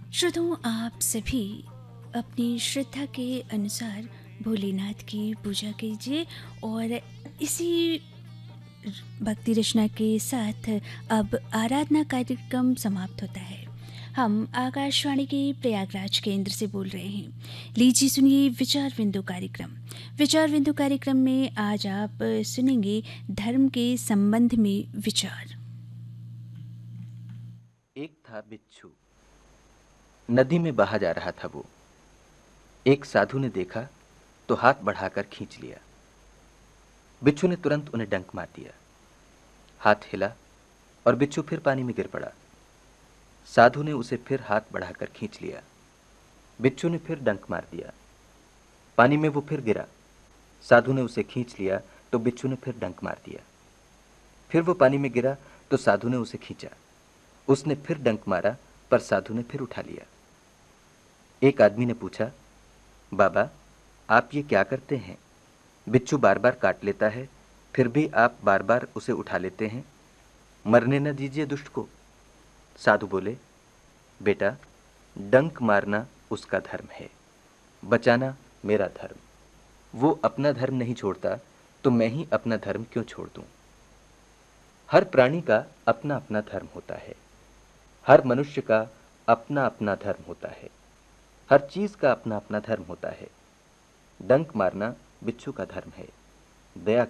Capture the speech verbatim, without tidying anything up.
श्रोताओं, आप सभी अपनी श्रद्धा के अनुसार भोलेनाथ की पूजा कीजिए और इसी भक्ति रचना के साथ अब आराधना कार्यक्रम समाप्त होता है। हम आकाशवाणी के प्रयागराज केंद्र से बोल रहे हैं। लीजिए सुनिए विचार बिंदु कार्यक्रम। विचार बिंदु कार्यक्रम में आज आप सुनेंगे धर्म के संबंध में विचार। एक था बिच्छू, नदी में बहा जा रहा था वो। एक साधु ने देखा तो हाथ बढ़ाकर खींच लिया। बिच्छू ने तुरंत उन्हें डंक मार दिया। हाथ हिला और बिच्छू फिर पानी में गिर पड़ा। साधु ने उसे फिर हाथ बढ़ाकर खींच लिया। बिच्छू ने फिर डंक मार दिया। पानी में वो फिर गिरा। साधु ने उसे खींच लिया तो बिच्छू ने फिर डंक मार दिया। फिर वो पानी में गिरा तो साधु ने उसे खींचा। उसने फिर डंक मारा पर साधु ने फिर उठा लिया। एक आदमी ने पूछा, बाबा, आप ये क्या करते हैं? बिच्छू बार बार काट लेता है, फिर भी आप बार बार उसे उठा लेते हैं। मरने न दीजिए दुष्ट को। साधु बोले, बेटा, डंक मारना उसका धर्म है, बचाना मेरा धर्म। वो अपना धर्म नहीं छोड़ता तो मैं ही अपना धर्म क्यों छोड़ दूं? हर प्राणी का अपना अपना धर्म होता है। हर मनुष्य का अपना अपना धर्म होता है। हर चीज का अपना अपना धर्म होता है। डंक मारना बिच्छू का धर्म है, दया